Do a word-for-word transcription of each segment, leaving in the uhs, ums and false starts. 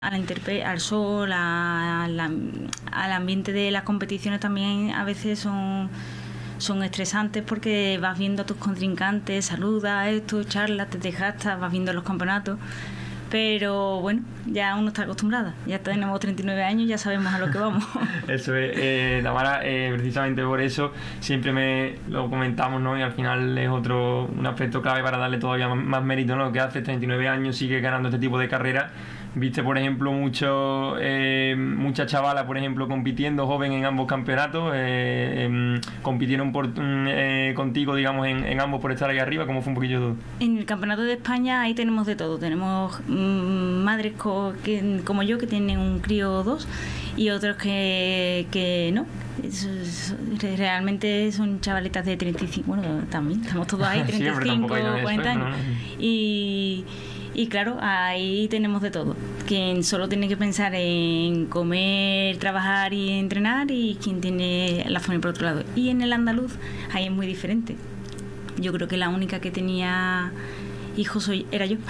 a la intemperie, al sol, a, a la, al ambiente de las competiciones también a veces son, son estresantes porque vas viendo a tus contrincantes, saludas, esto, charlas, te desgastas, vas viendo los campeonatos. Pero bueno, ya uno está acostumbrada, ya tenemos treinta y nueve años, ya sabemos a lo que vamos. Eso es, eh, Tamara, eh, precisamente por eso siempre me lo comentamos, ¿no? Y al final es otro un aspecto clave para darle todavía más, más mérito, ¿no? Que hace treinta y nueve años, sigue ganando este tipo de carreras. Viste, por ejemplo, mucho, eh, muchas chavalas, por ejemplo, compitiendo joven en ambos campeonatos, eh, eh, compitieron por, eh, contigo, digamos, en, en ambos por estar ahí arriba. ¿Cómo fue un poquillo todo? En el Campeonato de España ahí tenemos de todo. Tenemos mmm, madres co que, como yo que tienen un crío o dos y otros que, que no. Eso, eso, realmente son chavalitas de treinta y cinco, bueno, también estamos todos ahí, treinta y cinco, sí, cuarenta años. No, no. Y... Y claro, ahí tenemos de todo. Quien solo tiene que pensar en comer, trabajar y entrenar, y quien tiene la familia por otro lado. Y en el andaluz, ahí es muy diferente. Yo creo que la única que tenía hijos soy, era yo.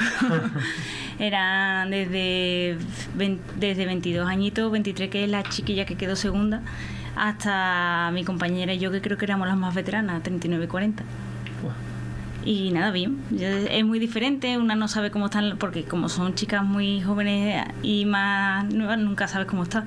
Era desde, desde veintidós añitos, veintitrés, que es la chiquilla que quedó segunda, hasta mi compañera y yo, que creo que éramos las más veteranas, treinta y nueve, cuarenta. Y nada, bien, es muy diferente, una no sabe cómo están, porque como son chicas muy jóvenes y más nuevas, nunca sabes cómo está,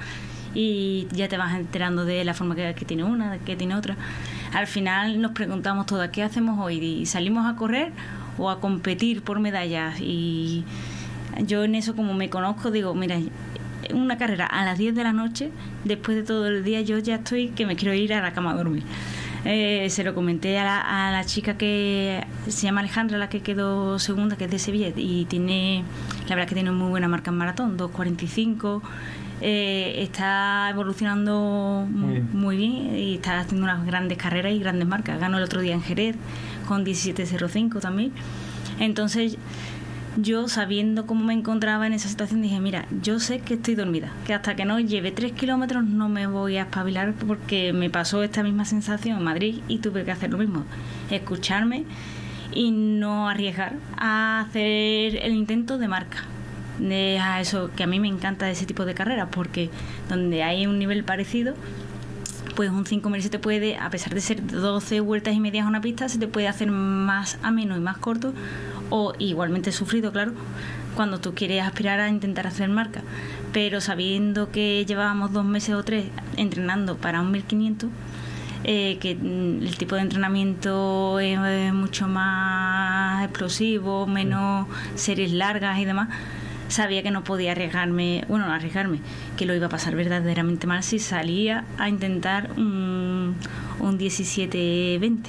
y ya te vas enterando de la forma que, que tiene una, que tiene otra. Al final nos preguntamos todas, ¿qué hacemos hoy? ¿Y salimos a correr o a competir por medallas? Y yo en eso, como me conozco, digo, mira, una carrera a las diez de la noche, después de todo el día yo ya estoy que me quiero ir a la cama a dormir. Eh, se lo comenté a la, a la chica que se llama Alejandra, la que quedó segunda, que es de Sevilla, y tiene, la verdad que tiene muy buena marca en maratón, dos cuarenta y cinco, eh, está evolucionando muy bien. muy bien y está haciendo unas grandes carreras y grandes marcas. Ganó el otro día en Jerez con diecisiete cero cinco también. Entonces yo, sabiendo cómo me encontraba en esa situación, dije, mira, yo sé que estoy dormida, que hasta que no lleve tres kilómetros no me voy a espabilar, porque me pasó esta misma sensación en Madrid y tuve que hacer lo mismo, escucharme y no arriesgar a hacer el intento de marca. De a eso, que a mí me encanta ese tipo de carreras, porque donde hay un nivel parecido, pues un cinco mil se te puede, a pesar de ser doce vueltas y medias a una pista, se te puede hacer más ameno y más corto, o igualmente sufrido, claro, cuando tú quieres aspirar a intentar hacer marca. Pero sabiendo que llevábamos dos meses o tres entrenando para un mil quinientos, eh, que el tipo de entrenamiento es, es mucho más explosivo, menos series largas y demás, sabía que no podía arriesgarme, bueno, no arriesgarme, que lo iba a pasar verdaderamente mal si salía a intentar un, un diecisiete veinte,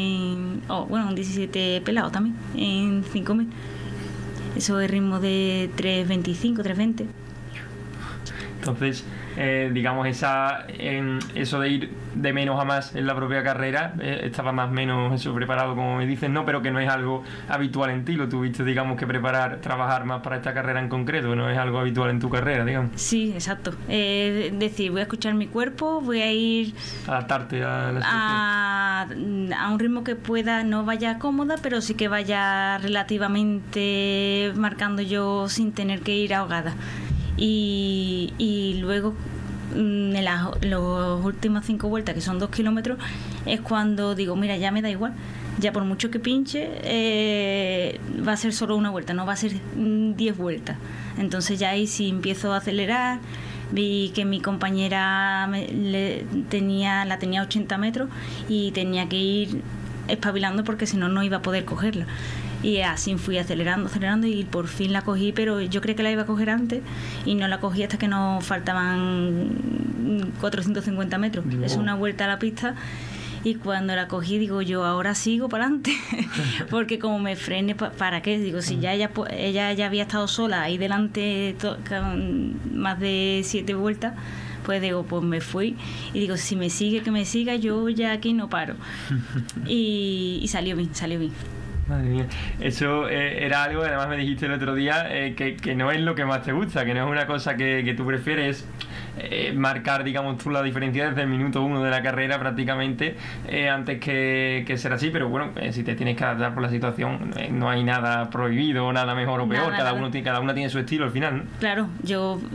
o oh, bueno, un diecisiete pelado también, en cinco mil. Eso es ritmo de tres veinticinco, tres veinte. Entonces, eh, digamos, esa eh, eso de ir de menos a más en la propia carrera, eh, estaba más o menos eso preparado, como me dices, ¿no? Pero que no es algo habitual en ti, lo tuviste, digamos, que preparar, trabajar más para esta carrera en concreto, no es algo habitual en tu carrera, digamos. Sí, exacto. Eh, es decir, voy a escuchar mi cuerpo, voy a ir... Adaptarte a la situación. A, a un ritmo que pueda, no vaya cómoda, pero sí que vaya relativamente marcando yo sin tener que ir ahogada. Y, y luego en las los últimas cinco vueltas, que son dos kilómetros, es cuando digo, mira, ya me da igual, ya por mucho que pinche, eh, va a ser solo una vuelta, no va a ser diez vueltas. Entonces ya ahí sí empiezo a acelerar. Vi que mi compañera me, le, tenía la tenía ochenta metros y tenía que ir espabilando, porque si no, no iba a poder cogerla. Y así fui acelerando, acelerando, y por fin la cogí, pero yo creí que la iba a coger antes y no la cogí hasta que nos faltaban cuatrocientos cincuenta metros. Oh. Es una vuelta a la pista, y cuando la cogí digo yo, ahora sigo para adelante, porque como me frene, ¿para qué? Digo, si ya ella, ella ya había estado sola ahí delante to, más de siete vueltas, pues digo, pues me fui, y digo, si me sigue, que me siga, yo ya aquí no paro. y, y salió bien, salió bien. Madre mía, eso eh, era algo, además me dijiste el otro día, eh, que, que no es lo que más te gusta, que no es una cosa que, que tú prefieres, eh, marcar, digamos, tú la diferencia desde el minuto uno de la carrera prácticamente, eh, antes que, que ser así, pero bueno, eh, si te tienes que adaptar por la situación, eh, no hay nada prohibido, nada mejor o peor, Nada, cada nada. uno tiene, cada una tiene su estilo al final, ¿no? Claro, yo